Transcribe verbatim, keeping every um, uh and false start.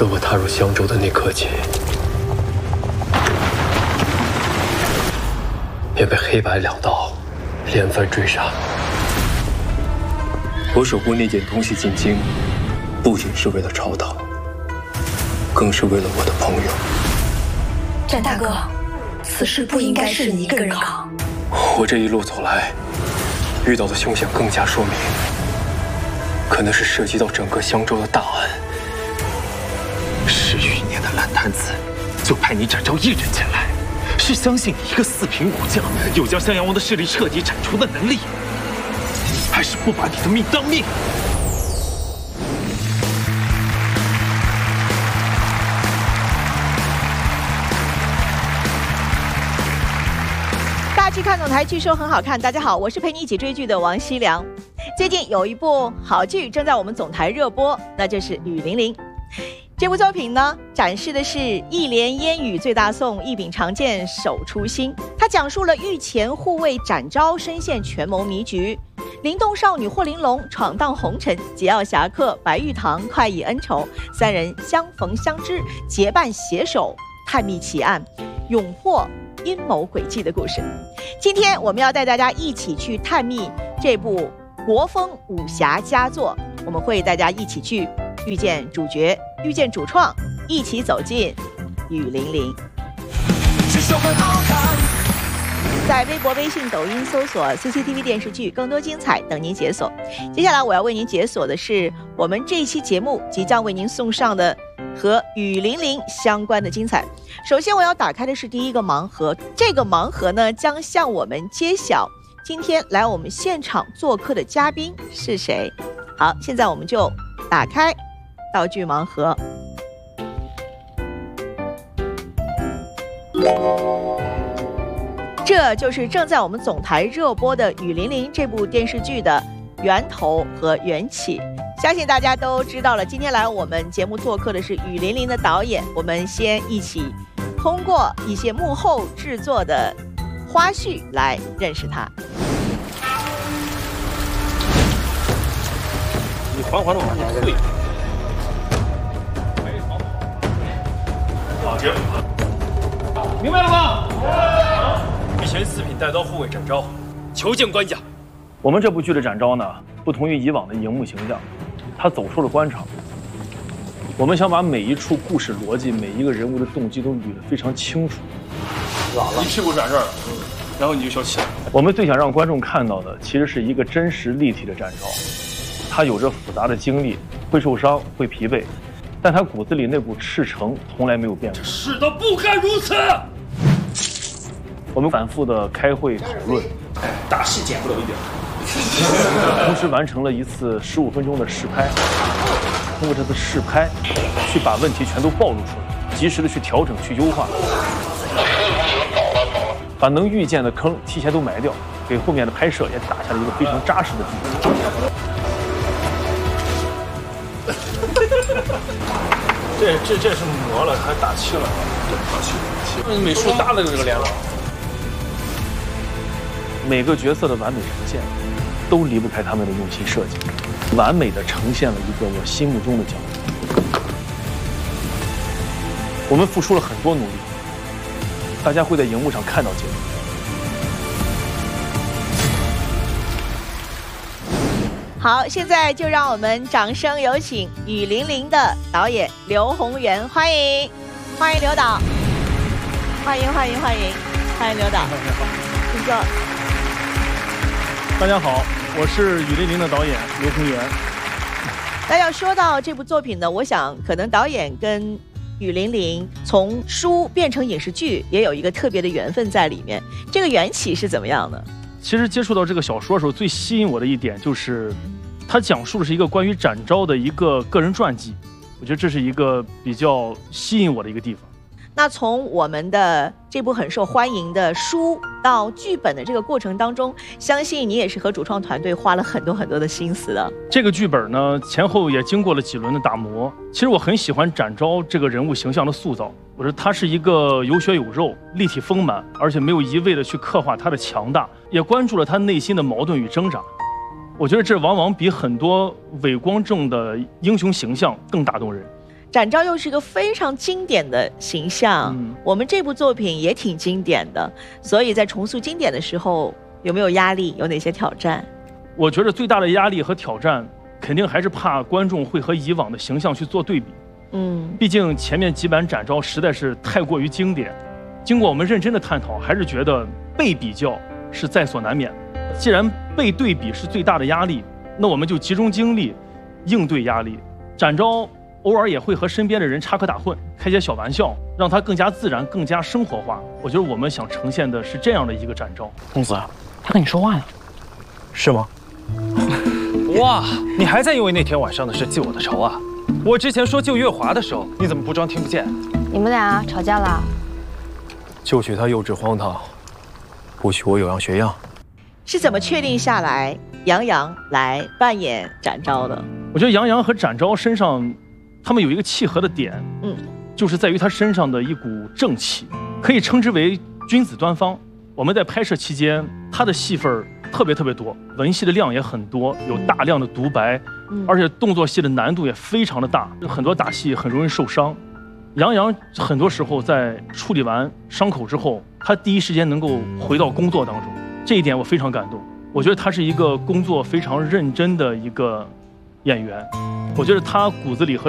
自我踏入襄州的那刻起，便被黑白两道连番追杀。我守护那件东西进京，不仅是为了朝党，更是为了我的朋友。 战大哥，此事不应该是你一个人扛。 我这一路走来，遇到的凶险更加说明，可能是涉及到整个襄州的大案。 十余年的烂摊子，就派你展昭一人前来，是相信你一个四品武将有将襄阳王的势力彻底铲除的能力，还是不把你的命当命？ 大剧看总台，据说很好看。大家好，我是陪你一起追剧的王熙良。最近有一部好剧正在我们总台热播，那就是《雨霖铃》。这部作品呢，展示的是一帘烟雨最大宋，一柄长剑手出新。它讲述了御前护卫展昭深陷权谋迷局，灵动少女霍玲珑闯荡红尘，桀骜侠客白玉堂快意恩仇，三人相逢相知，结伴携手探秘奇案，勇破阴谋诡计的故事。今天我们要带大家一起去探秘这部国风武侠佳作，我们会带大家一起去遇见主角，遇见主创，一起走进雨霖铃。在微博、微信、抖音搜索 C C T V 电视剧，更多精彩等您解锁。接下来我要为您解锁的是我们这一期节目即将为您送上的和雨霖铃相关的精彩。首先我要打开的是第一个盲盒，这个盲盒呢将向我们揭晓今天来我们现场做客的嘉宾是谁。好，现在我们就打开道具盲盒。这就是正在我们总台热播的《雨霖铃》这部电视剧的源头和缘起。相信大家都知道了，今天来我们节目做客的是《雨霖铃》的导演。我们先一起通过一些幕后制作的花絮来认识他。 你缓缓的往后退。好，接。明白了吗？ 御前四品带刀护卫展昭，求见官家。 我们这部剧的展昭呢，不同于以往的荧幕形象，他走出了官场。我们想把每一处故事逻辑、每一个人物的动机都捋得非常清楚。 你屁股转这儿了，然后你就消气了。 我们最想让观众看到的，其实是一个真实立体的展昭。他有着复杂的经历，会受伤，会疲惫，但他骨子里那股赤诚从来没有变过。 世道不该如此。 我们反复的开会讨论， 大戏减不了一点。 同时完成了一次十五分钟的试拍，通过这次试拍，去把问题全都暴露出来，及时的去调整、去优化，把能预见的坑提前都埋掉，给后面的拍摄也打下了一个非常扎实的底。 这这这是磨了，还打漆了，打漆。美术搭了这个脸了。 每个角色的完美呈现，都离不开他们的用心设计，完美的呈现了一个我心目中的角色。我们付出了很多努力，大家会在荧幕上看到结果。 好，现在就让我们掌声有请《雨霖铃》的导演刘宏元，欢迎，欢迎刘导，欢迎欢迎欢迎欢迎刘导，请坐。 大家好，我是《雨霖铃》的导演刘宏元。 那要说到这部作品呢，我想可能导演跟《雨霖铃》从书变成影视剧也有一个特别的缘分在里面。这个缘起是怎么样的？ 其实接触到这个小说的时候，最吸引我的一点就是，它讲述的是一个关于展昭的一个个人传记。我觉得这是一个比较吸引我的一个地方。 那从我们的这部很受欢迎的书到剧本的这个过程当中，相信你也是和主创团队花了很多很多的心思的。 这个剧本呢，前后也经过了几轮的打磨。其实我很喜欢展昭这个人物形象的塑造，我说他是一个有血有肉、立体丰满，而且没有一味的去刻画他的强大，也关注了他内心的矛盾与挣扎。我觉得这往往比很多伪光正的英雄形象更打动人。 展昭又是一个非常经典的形象， 嗯我们这部作品也挺经典的，所以在重塑经典的时候，有没有压力？有哪些挑战？ 我觉得最大的压力和挑战，肯定还是怕观众会和以往的形象去做对比。 嗯， 毕竟前面几版展昭实在是太过于经典，经过我们认真的探讨，还是觉得被比较是在所难免。既然被对比是最大的压力，那我们就集中精力应对压力。展昭偶尔也会和身边的人插科打诨，开些小玩笑，让他更加自然、更加生活化。我觉得我们想呈现的是这样的一个展昭。 公子，他跟你说话呢， 是吗？哇，你还在因为那天晚上的事记我的仇啊？我之前说救月华的时候，你怎么不装听不见？ 你们俩吵架了？ 就许他幼稚荒唐，不许我有样学样。 是怎么确定下来杨洋来扮演展昭的？ 我觉得杨洋和展昭身上，他们有一个契合的点， 嗯， 就是在于他身上的一股正气，可以称之为君子端方。我们在拍摄期间，他的戏份特别特别多，文戏的量也很多，有大量的独白， 嗯而且动作戏的难度也非常的大，很多打戏很容易受伤。杨洋很多时候在处理完伤口之后，他第一时间能够回到工作当中，这一点我非常感动。我觉得他是一个工作非常认真的一个演员，我觉得他骨子里和